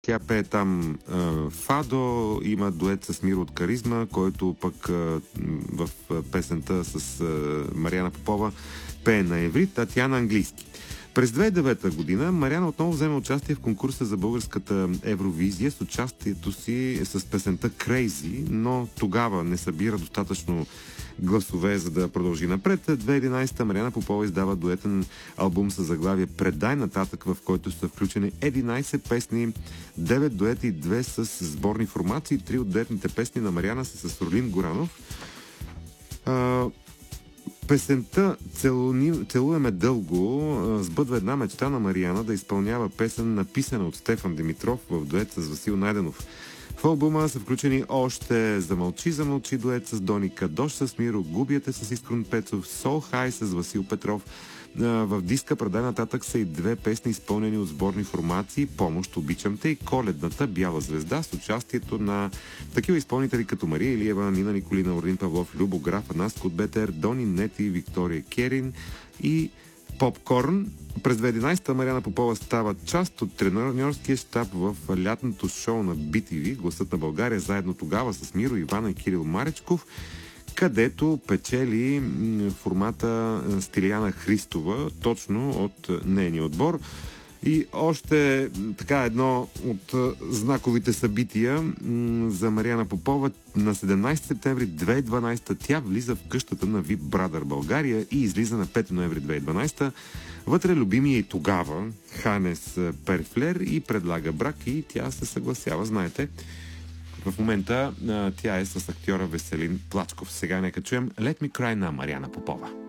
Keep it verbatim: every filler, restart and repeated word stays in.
Тя пее там а, Фадо, има дует с Миро от Каризма, който пък а, в песента с а, Мариана Попова пее на еврит, а тя на английски. През две хиляди и девета година Мариана отново взема участие в конкурса за българската Евровизия с участието си с песента Crazy, но тогава не събира достатъчно гласове, за да продължи напред. две хиляди и единадесета Мариана Попова издава дуетен албум с заглавие Предай нататък, в който са включени единадесет песни, девет дуети и две с сборни формации. Три от дуетните песни на Мариана са с Орлин Горанов. А, Песента "Целуеме дълго" сбъдва една мечта на Мариана да изпълнява песен, написана от Стефан Димитров в дует с Васил Найденов. В албума са включени още "Замълчи, замълчи" дует с Дони Кадош, с Миро, "Губията" с Искрен Пецов, "Сол Хай" с Васил Петров. В диска "Предай нататък" са и две песни, изпълнени от сборни формации: "Помощ", "Обичам те" и "Коледната", "Бяла звезда", с участието на такива изпълнители като Мария Илиева, Нина Николина, Орлин Павлов, Любо Граф, Анастко от БТР, Дони Нети, Виктория Керин и Попкорн. През две хиляди и единадесета Мариана Попова става част от треньорския щаб в лятното шоу на Би Ти Ви "Гласът на България", заедно тогава с Миро, Ивана и Кирил Маречков, където печели формата Стилияна Христова, точно от нейния отбор. И още така едно от знаковите събития за Мариана Попова: на седемнадесети септември две хиляди и дванадесета тя влиза в къщата на Ви Брадър България и излиза на пети ноември две хиляди и дванадесета. Вътре любимия и тогава Ханес Перфлер и предлага брак и тя се съгласява. Знаете, в момента тя е с актьора Веселин Плачков. Сега нека чуем "Let Me Cry" на Мариана Попова.